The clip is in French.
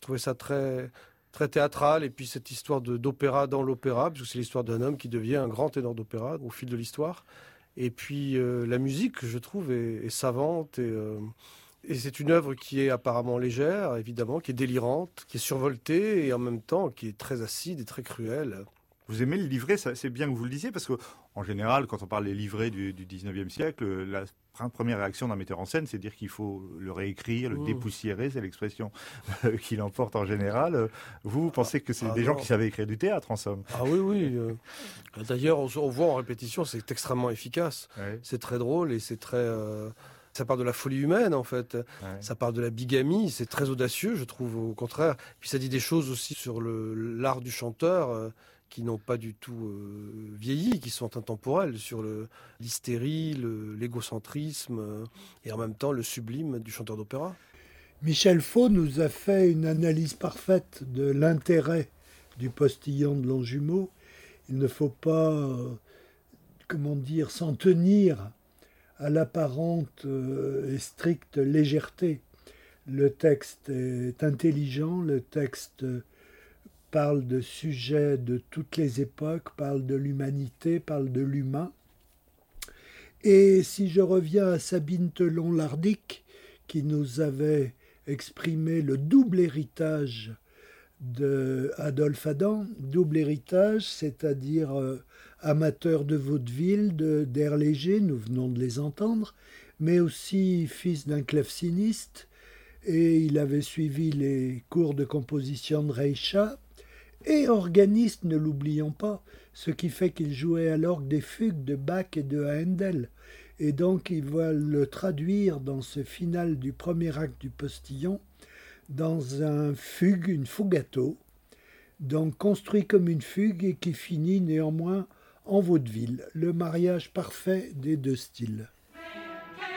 trouvais ça très, très théâtral. Et puis cette histoire d'opéra dans l'opéra, parce que c'est l'histoire d'un homme qui devient un grand ténor d'opéra au fil de l'histoire. Et puis la musique, je trouve, est savante et c'est une œuvre qui est apparemment légère, évidemment, qui est délirante, qui est survoltée et en même temps qui est très acide et très cruelle. Vous aimez le livret, c'est bien que vous le disiez, parce qu'en général, quand on parle des livrets du 19e siècle, la première réaction d'un metteur en scène, c'est de dire qu'il faut le réécrire, le dépoussiérer, c'est l'expression qu'il emporte en général. Vous pensez que c'est des gens qui savaient écrire du théâtre, en somme? Ah oui, oui. D'ailleurs, on voit en répétition, c'est extrêmement efficace. Ouais. C'est très drôle et c'est très... Ça parle de la folie humaine, en fait. Ouais. Ça parle de la bigamie. C'est très audacieux, je trouve, au contraire. Puis ça dit des choses aussi sur l'art du chanteur qui n'ont pas du tout vieilli, qui sont intemporelles, sur l'hystérie, l'égocentrisme et en même temps le sublime du chanteur d'opéra. Michel Faux nous a fait une analyse parfaite de l'intérêt du postillon de Longjumeau. Il ne faut pas, s'en tenir à l'apparente et stricte légèreté. Le texte est intelligent, le texte parle de sujets de toutes les époques, parle de l'humanité, parle de l'humain. Et si je reviens à Sabine Telon-Lardic, qui nous avait exprimé le double héritage d'Adolphe Adam, double héritage, c'est-à-dire amateur de vaudeville, d'air léger, nous venons de les entendre, mais aussi fils d'un claveciniste, et il avait suivi les cours de composition de Reicha, et organiste, ne l'oublions pas, ce qui fait qu'il jouait à l'orgue des fugues de Bach et de Handel. Et donc il va le traduire dans ce final du premier acte du Postillon, dans un fugue, une fugato, donc construit comme une fugue et qui finit néanmoins en vaudeville, le mariage parfait des deux styles.